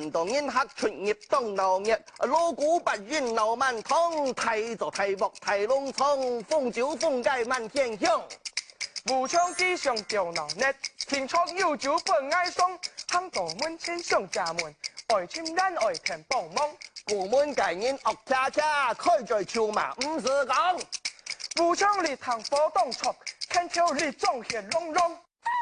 很多人客出入當鬧熱，鑼鼓不遠鬧滿堂，睇就睇木睇龍床，風酒風街滿天響。 武昌機上吊鬧熱，天窗有酒本愛送，杭州門前上家門，愛情人愛填幫忙。 古門街人惡恰恰，開在潮馬唔是講。 武昌禮堂火動戳，看條禮總顯隆隆。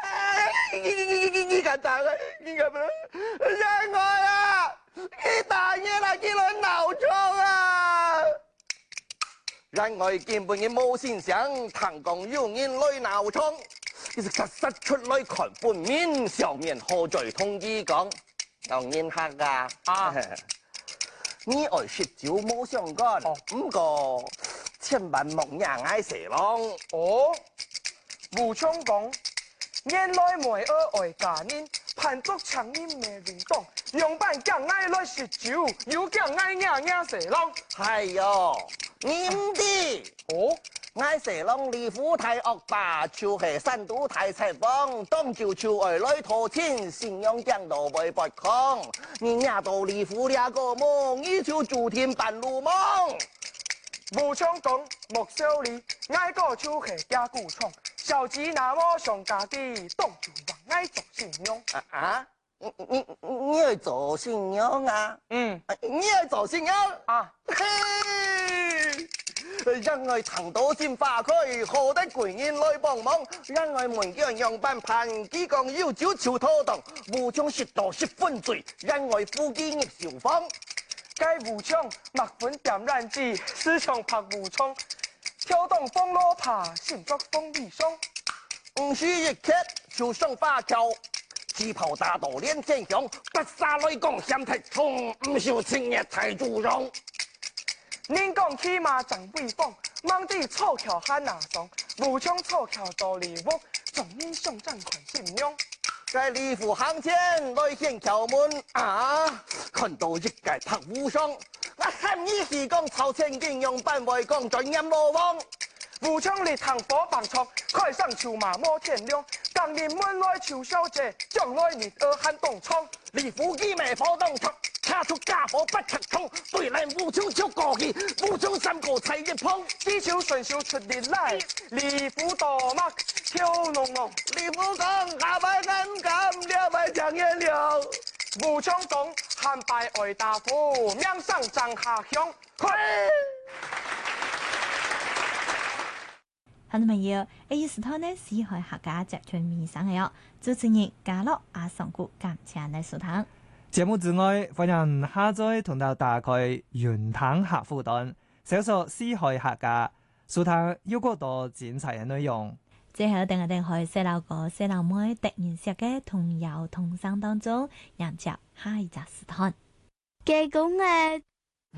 你看大個，你看不能，讓我啊，你大爺啦，幾輪鬧鐘啊！讓我見半日冇先想，唐公有人來鬧鐘，你是實實出來看半面，笑面何在同志講，有人客啊！你愛食酒冇相干，不過千萬莫讓愛蛇浪。 哦，武昌講。原來梅兒愛家人，攀竹長音未認當，用板講愛來食酒，又講愛硬硬蛇浪。 係喲，你唔知哦？愛蛇浪李府太惡霸，就係山都太赤幫，當朝朝愛來拖錢，信用講到未拔空。你nhà到李府兩個夢，依朝注天半路夢。 武昌講莫少理，愛個就係假古創。小雞那麼上家己，當就話愛做信用。 你愛做信用啊？你愛做信用啊？嘿，讓我長島先花開，何得貴人來幫忙？讓我門腳樣板盤，幾講要酒潮拖動，武昌食到10分醉，讓我夫妻逆小芳。 該武昌墨粉點燃機，市場拍武昌。跳動風羅爬，心作風雨霜。 唔需一刻就上花橋，旗袍打到臉天響，不殺來講嫌太重，唔少情也太注重。 您講起馬真威風，忙地草橋喊哪爽？武昌草橋到禮物，眾人上陣款信用。 在禮服行前來顯橋門啊，看到一介拍無雙。我喊你是講朝前應用版為講專業羅網。 武昌禮堂火棒戳，開上潮馬摩天亮。當年門來潮小姐，將來日兒喊東窗。 禮服機未火動戳，卡出家伙不拆衝。對來武昌超過氣，武昌三個齊一碰。 地球順手出日來，禮服多麥跳龍龍。 禮服講下擺眼感，了擺講顏料。 武昌講喊拜愛大夫，命上張下鄉。快！ 好多朋友，一時頭呢，是海客家集團面上嘅哦，主持人嘉樂阿上古感謝你收聽。 節目之外，歡迎下載同到打開雲談客戶端，搜索四海客家，收聽有更多精彩嘅內容。 最後，等我哋去細路哥、細路妹突然識嘅童謠童聲當中，迎接下一集時段。 嘅講嘅。